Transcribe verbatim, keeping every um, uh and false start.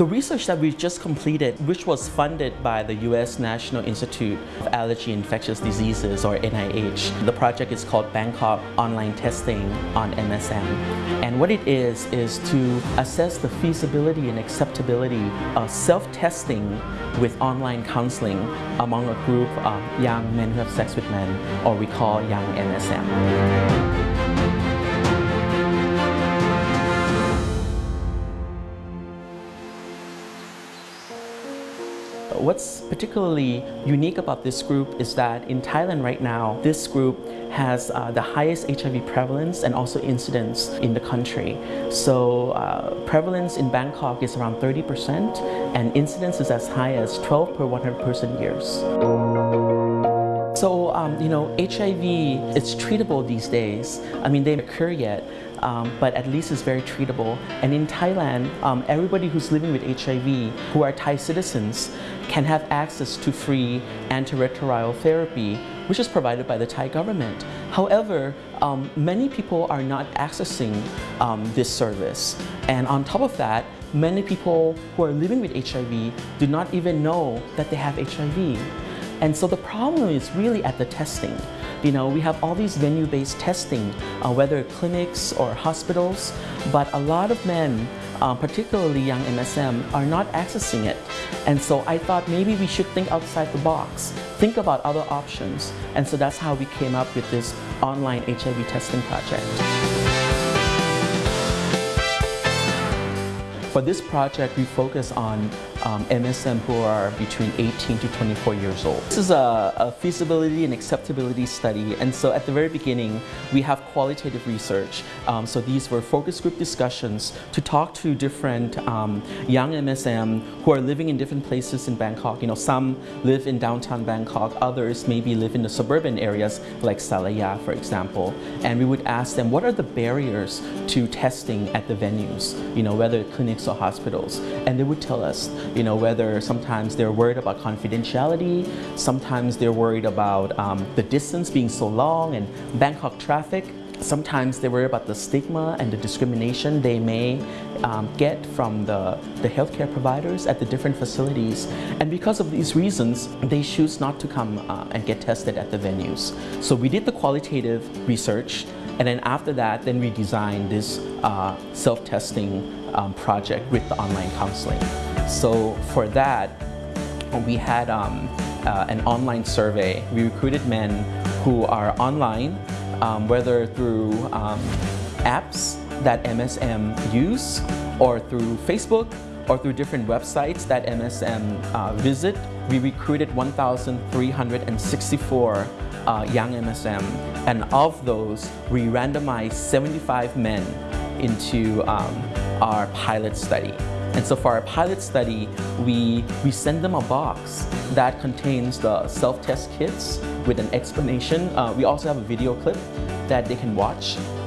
The research that we just completed, which was funded by the U S National Institute of Allergy and Infectious Diseases, or N I H, the project is called Bangkok Online Testing on M S M. And what it is, is to assess the feasibility and acceptability of self-testing with online counseling among a group of young men who have sex with men, or we call young M S M. What's particularly unique about this group is that in Thailand right now, this group has uh, the highest H I V prevalence and also incidence in the country. So uh, prevalence in Bangkok is around thirty percent and incidence is as high as twelve per one hundred person years. So, um, you know, H I V, it's treatable these days. I mean, they don't cure yet, um, but at least it's very treatable. And in Thailand, um, everybody who's living with H I V, who are Thai citizens, can have access to free antiretroviral therapy, which is provided by the Thai government. However, um, many people are not accessing um, this service. And on top of that, many people who are living with H I V do not even know that they have H I V. And so the problem is really at the testing. You know, we have all these venue-based testing, uh, whether clinics or hospitals, but a lot of men, uh, particularly young M S M, are not accessing it. And so I thought maybe we should think outside the box, think about other options. And so that's how we came up with this online H I V testing project. For this project, we focus on um, M S M who are between eighteen to twenty-four years old. This is a, a feasibility and acceptability study, and so at the very beginning, we have qualitative research. Um, so these were focus group discussions to talk to different um, young M S M who are living in different places in Bangkok. You know, some live in downtown Bangkok, others maybe live in the suburban areas like Salaya, for example. And we would ask them, what are the barriers to testing at the venues? You know, whether clinics or hospitals, and they would tell us, you know, whether sometimes they're worried about confidentiality, sometimes they're worried about um, the distance being so long and Bangkok traffic, sometimes they worry about the stigma and the discrimination they may um, get from the, the healthcare providers at the different facilities. And because of these reasons, they choose not to come uh, and get tested at the venues. So we did the qualitative research, and then after that, then we designed this uh, self-testing um, project with the online counseling. So for that, we had um, uh, an online survey. We recruited men who are online, um, whether through um, apps that M S M use, or through Facebook, or through different websites that M S M uh, visit. We recruited one thousand three hundred sixty-four uh, young M S M, and of those, we randomized seventy-five men into um, our pilot study. And so for our pilot study, we, we send them a box that contains the self-test kits with an explanation. Uh, we also have a video clip that they can watch